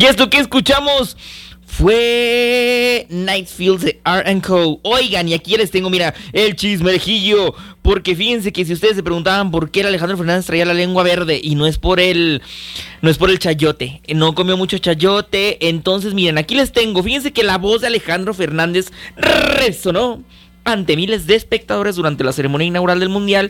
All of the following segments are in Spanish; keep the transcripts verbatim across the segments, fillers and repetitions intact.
Y esto que escuchamos fue Night Fields de R and Co. Oigan, y aquí les tengo, mira, el chismerjillo. Porque fíjense que si ustedes se preguntaban por qué el Alejandro Fernández traía la lengua verde, y no es por el, no es por el chayote, no comió mucho chayote. Entonces miren, aquí les tengo, fíjense que la voz de Alejandro Fernández resonó ante miles de espectadores durante la ceremonia inaugural del Mundial.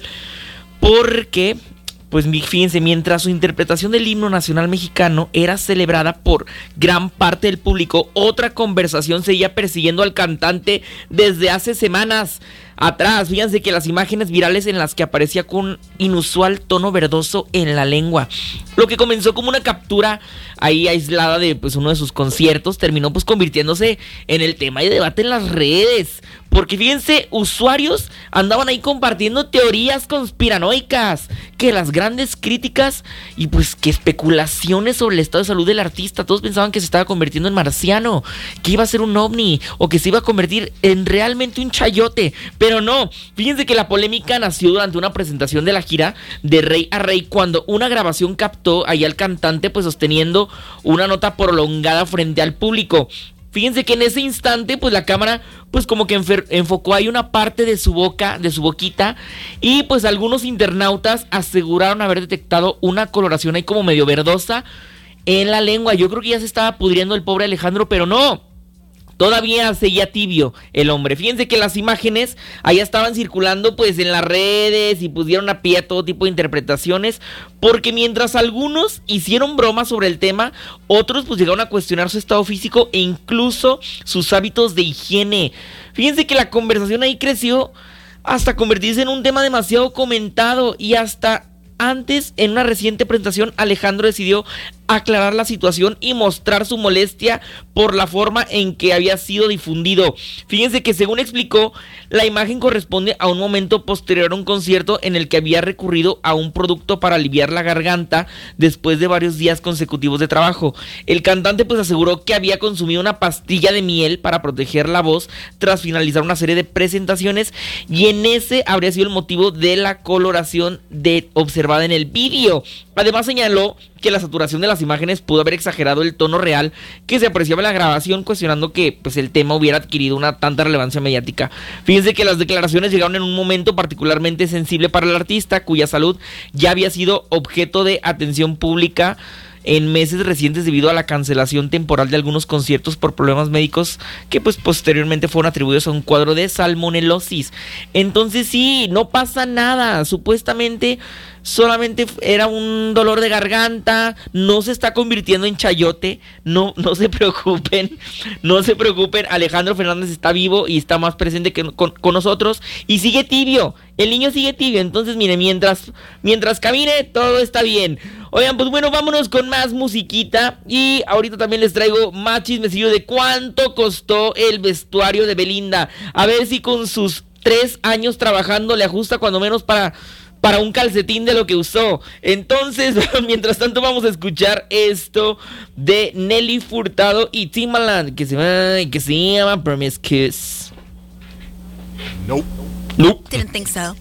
Porque, pues fíjense, mientras su interpretación del himno nacional mexicano era celebrada por gran parte del público, otra conversación seguía persiguiendo al cantante desde hace semanas atrás. Fíjense que las imágenes virales en las que aparecía con un inusual tono verdoso en la lengua, lo que comenzó como una captura ahí aislada de pues uno de sus conciertos, terminó pues convirtiéndose en el tema de debate en las redes. Porque fíjense, usuarios andaban ahí compartiendo teorías conspiranoicas, que las grandes críticas y pues que especulaciones sobre el estado de salud del artista. Todos pensaban que se estaba convirtiendo en marciano, que iba a ser un ovni o que se iba a convertir en realmente un chayote. Pero no, fíjense que la polémica nació durante una presentación de la gira de Rey a Rey, cuando una grabación captó ahí al cantante pues sosteniendo una nota prolongada frente al público. Fíjense que en ese instante, pues la cámara, pues como que enfer- enfocó ahí una parte de su boca, de su boquita, y pues algunos internautas aseguraron haber detectado una coloración ahí como medio verdosa en la lengua. Yo creo que ya se estaba pudriendo el pobre Alejandro, pero no. Todavía seguía tibio el hombre. Fíjense que las imágenes allá estaban circulando pues en las redes y pusieron a pie a todo tipo de interpretaciones, porque mientras algunos hicieron bromas sobre el tema, otros pues llegaron a cuestionar su estado físico e incluso sus hábitos de higiene. Fíjense que la conversación ahí creció hasta convertirse en un tema demasiado comentado, y hasta antes, en una reciente presentación, Alejandro decidió aclarar la situación y mostrar su molestia por la forma en que había sido difundido. Fíjense que, según explicó, la imagen corresponde a un momento posterior a un concierto en el que había recurrido a un producto para aliviar la garganta después de varios días consecutivos de trabajo. El cantante pues aseguró que había consumido una pastilla de miel para proteger la voz tras finalizar una serie de presentaciones, y en ese habría sido el motivo de la coloración de, observada en el vídeo. Además señaló que la saturación de las imágenes pudo haber exagerado el tono real que se apreciaba en la grabación, cuestionando que pues el tema hubiera adquirido una tanta relevancia mediática. Fíjense que las declaraciones llegaron en un momento particularmente sensible para el artista, cuya salud ya había sido objeto de atención pública en meses recientes debido a la cancelación temporal de algunos conciertos por problemas médicos que pues posteriormente fueron atribuidos a un cuadro de salmonelosis. Entonces sí, no pasa nada, supuestamente solamente era un dolor de garganta, no se está convirtiendo en chayote, no, no se preocupen, no se preocupen, Alejandro Fernández está vivo y está más presente que con, con nosotros, y sigue tibio, el niño sigue tibio. Entonces mire, mientras, mientras camine, todo está bien. Oigan, pues bueno, vámonos con más musiquita, y ahorita también les traigo más chismecillo de cuánto costó el vestuario de Belinda. A ver si con sus tres años trabajando le ajusta cuando menos para... para un calcetín de lo que usó. Entonces, mientras tanto vamos a escuchar esto de Nelly Furtado y Timbaland, que se, va, que se llama Promiscuous. Nope. Nope. Didn't think so.